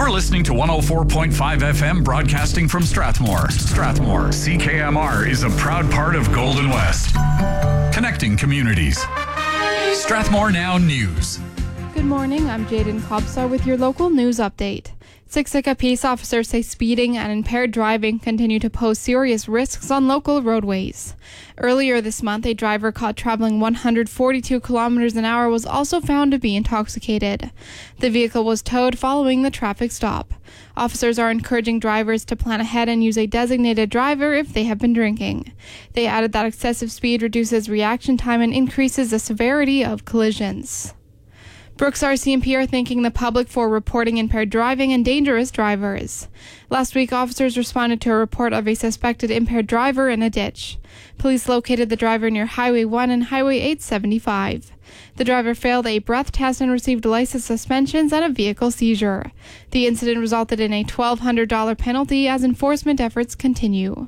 You're listening to 104.5 FM broadcasting from Strathmore. Strathmore, CKMR is a proud part of Golden West. Connecting communities. Strathmore Now News. Good morning, I'm Jaden Cobstar with your local news update. Siksika peace officers say speeding and impaired driving continue to pose serious risks on local roadways. Earlier this month, a driver caught traveling 142 kilometers an hour was also found to be intoxicated. The vehicle was towed following the traffic stop. Officers are encouraging drivers to plan ahead and use a designated driver if they have been drinking. They added that excessive speed reduces reaction time and increases the severity of collisions. Brooks RCMP are thanking the public for reporting impaired driving and dangerous drivers. Last week, officers responded to a report of a suspected impaired driver in a ditch. Police located the driver near Highway 1 and Highway 875. The driver failed a breath test and received license suspensions and a vehicle seizure. The incident resulted in a $1,200 penalty as enforcement efforts continue.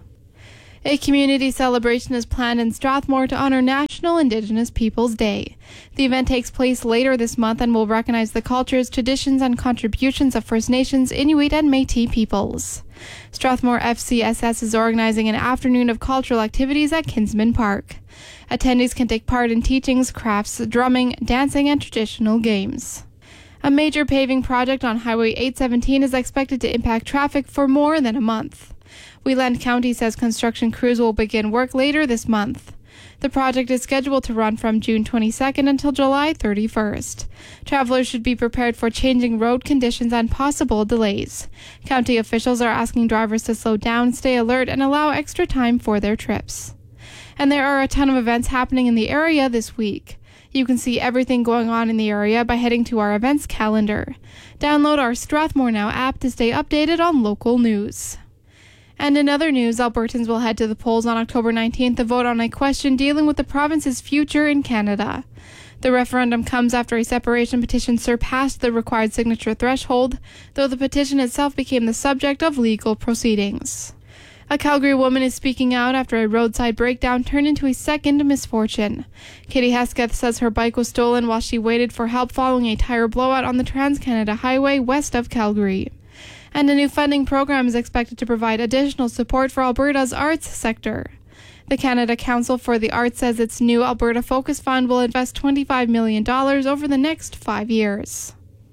A community celebration is planned in Strathmore to honor National Indigenous Peoples Day. The event takes place later this month and will recognize the cultures, traditions, and contributions of First Nations, Inuit, and Métis peoples. Strathmore FCSS is organizing an afternoon of cultural activities at Kinsman Park. Attendees can take part in teachings, crafts, drumming, dancing, and traditional games. A major paving project on Highway 817 is expected to impact traffic for more than a month. Wheeland County says construction crews will begin work later this month. The project is scheduled to run from June 22nd until July 31st. Travelers should be prepared for changing road conditions and possible delays. County officials are asking drivers to slow down, stay alert, and allow extra time for their trips. And there are a ton of events happening in the area this week. You can see everything going on in the area by heading to our events calendar. Download our Strathmore Now app to stay updated on local news. And in other news, Albertans will head to the polls on October 19th to vote on a question dealing with the province's future in Canada. The referendum comes after a separation petition surpassed the required signature threshold, though the petition itself became the subject of legal proceedings. A Calgary woman is speaking out after a roadside breakdown turned into a second misfortune. Katie Hesketh says her bike was stolen while she waited for help following a tire blowout on the Trans-Canada Highway west of Calgary. And a new funding program is expected to provide additional support for Alberta's arts sector. The Canada Council for the Arts says its new Alberta Focus Fund will invest $25 million over the next 5 years.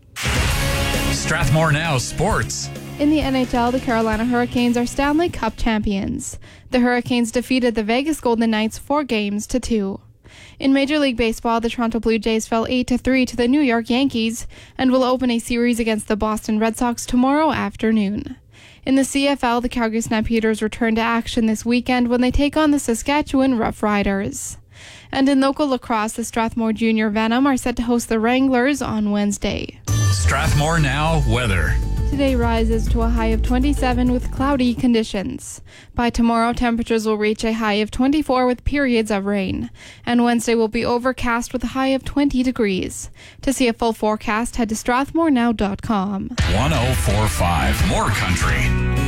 Strathmore Now Sports. In the NHL, the Carolina Hurricanes are Stanley Cup champions. The Hurricanes defeated the Vegas Golden Knights 4-2. In Major League Baseball, the Toronto Blue Jays fell 8-3 to the New York Yankees and will open a series against the Boston Red Sox tomorrow afternoon. In the CFL, the Calgary Stampeders return to action this weekend when they take on the Saskatchewan Roughriders. And in local lacrosse, the Strathmore Junior Venom are set to host the Wranglers on Wednesday. Strathmore Now weather. Today rises to a high of 27 with cloudy conditions. By tomorrow, temperatures will reach a high of 24 with periods of rain. And Wednesday will be overcast with a high of 20 degrees. To see a full forecast, head to strathmorenow.com. 104.5 More Country.